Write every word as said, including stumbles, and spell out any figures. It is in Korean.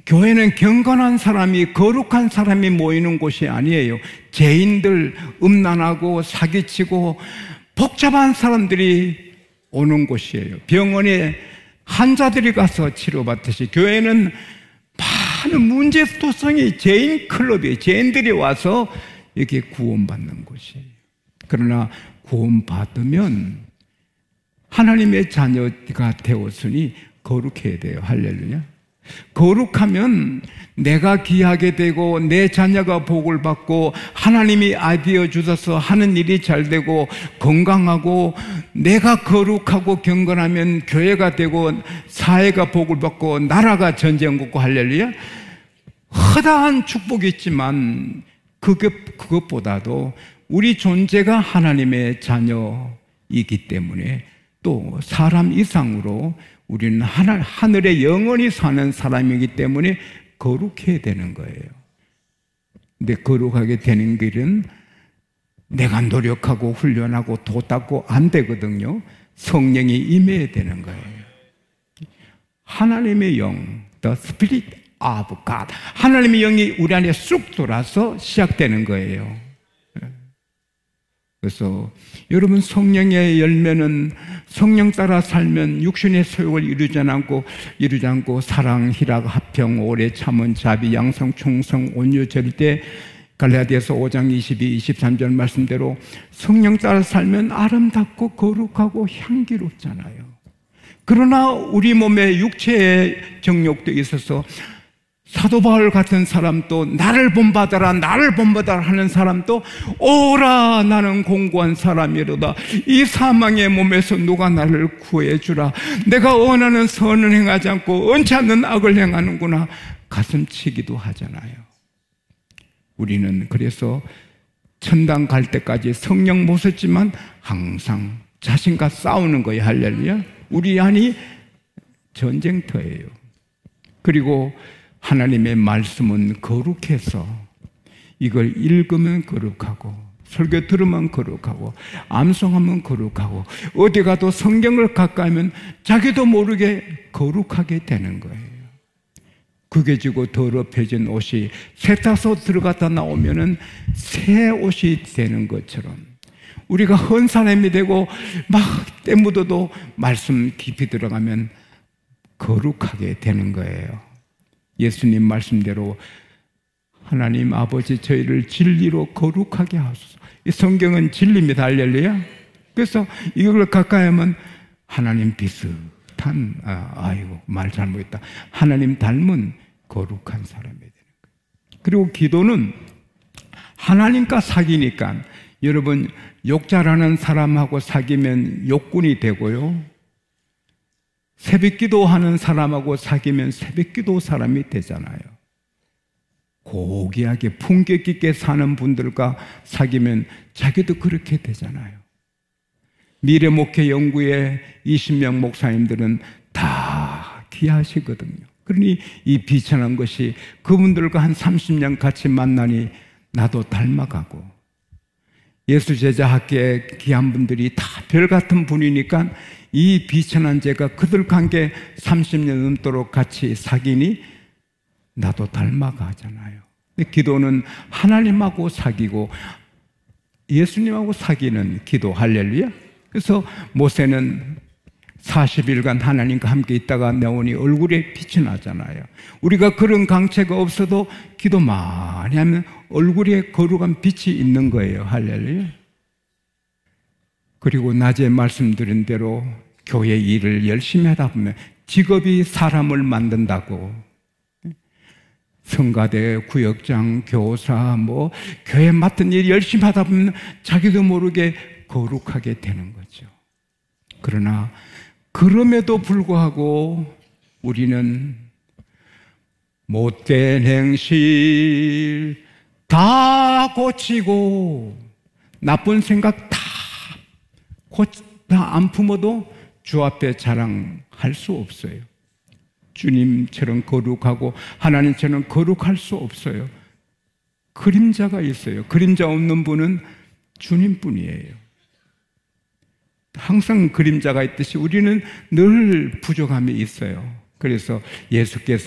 교회는 경건한 사람이, 거룩한 사람이 모이는 곳이 아니에요. 죄인들, 음란하고 사기치고 복잡한 사람들이 오는 곳이에요. 병원에 환자들이 가서 치료받듯이 교회는 많은 문제도성이 죄인 클럽이에요. 죄인들이 와서 이렇게 구원받는 곳이에요. 그러나 구원받으면 하나님의 자녀가 되었으니 거룩해야 돼요. 할렐루야. 거룩하면 내가 귀하게 되고 내 자녀가 복을 받고 하나님이 아이디어 주셔서 하는 일이 잘 되고 건강하고, 내가 거룩하고 경건하면 교회가 되고 사회가 복을 받고 나라가 전쟁받고. 할렐루야. 허다한 축복이 있지만 그것, 그것보다도 우리 존재가 하나님의 자녀이기 때문에 또 사람 이상으로 우리는 하늘, 하늘에 영원히 사는 사람이기 때문에 거룩해야 되는 거예요. 근데 거룩하게 되는 길은 내가 노력하고 훈련하고 도 닦고 안 되거든요. 성령이 임해야 되는 거예요. 하나님의 영, the Spirit of God, 하나님의 영이 우리 안에 쑥 돌아서 시작되는 거예요. 그래서 여러분, 성령의 열매는 성령 따라 살면 육신의 소욕을 이루지 않고 이루지 않고 사랑, 희락, 화평, 오래 참은, 자비, 양성, 충성, 온유, 절대, 갈라디아서 오 장 이십이, 이십삼 절 말씀대로 성령 따라 살면 아름답고 거룩하고 향기롭잖아요. 그러나 우리 몸에 육체의 정욕도 있어서 사도 바울 같은 사람도 나를 본받아라, 나를 본받아라 하는 사람도 오라, 나는 공고한 사람이로다. 이 사망의 몸에서 누가 나를 구해주라. 내가 원하는 선을 행하지 않고 원치 않는 악을 행하는구나. 가슴치기도 하잖아요. 우리는 그래서 천당 갈 때까지 성령 못 썼지만 항상 자신과 싸우는 거예요. 할렐루야. 우리 안이 전쟁터예요. 그리고 하나님의 말씀은 거룩해서 이걸 읽으면 거룩하고, 설교 들으면 거룩하고, 암송하면 거룩하고, 어디 가도 성경을 가까이 하면 자기도 모르게 거룩하게 되는 거예요. 구겨지고 더럽혀진 옷이 세탁소 들어갔다 나오면은 새 옷이 되는 것처럼 우리가 헌 사람이 되고 막 때 묻어도 말씀 깊이 들어가면 거룩하게 되는 거예요. 예수님 말씀대로 하나님 아버지, 저희를 진리로 거룩하게 하소서. 이 성경은 진리입니다. 할렐루야. 그래서 이걸 가까이 하면 하나님 비슷한, 아, 아이고 말 잘못했다, 하나님 닮은 거룩한 사람이 되는 거예요. 그리고 기도는 하나님과 사귀니까, 여러분 욕 잘하는 사람하고 사귀면 욕군이 되고요, 새벽기도 하는 사람하고 사귀면 새벽기도 사람이 되잖아요. 고귀하게 품격 있게 사는 분들과 사귀면 자기도 그렇게 되잖아요. 미래목회연구회 이십 명 목사님들은 다 귀하시거든요. 그러니 이 비천한 것이 그분들과 한 삼십 년 같이 만나니 나도 닮아가고, 예수제자학교에 귀한 분들이 다 별같은 분이니까 이 비천한 제가 그들 관계 삼십 년 넘도록 같이 사귀니 나도 닮아가잖아요. 기도는 하나님하고 사귀고 예수님하고 사귀는 기도. 할렐루야. 그래서 모세는 사십 일간 하나님과 함께 있다가 나오니 얼굴에 빛이 나잖아요. 우리가 그런 강체가 없어도 기도 많이 하면 얼굴에 거룩한 빛이 있는 거예요. 할렐루야. 그리고 낮에 말씀드린 대로 교회 일을 열심히 하다 보면 직업이 사람을 만든다고, 성가대, 구역장, 교사, 뭐 교회 맡은 일 열심히 하다 보면 자기도 모르게 거룩하게 되는 거죠. 그러나 그럼에도 불구하고 우리는 못된 행실 다 고치고 나쁜 생각 다 안 품어도 주 앞에 자랑할 수 없어요. 주님처럼 거룩하고 하나님처럼 거룩할 수 없어요. 그림자가 있어요. 그림자 없는 분은 주님뿐이에요. 항상 그림자가 있듯이 우리는 늘 부족함이 있어요. 그래서 예수께서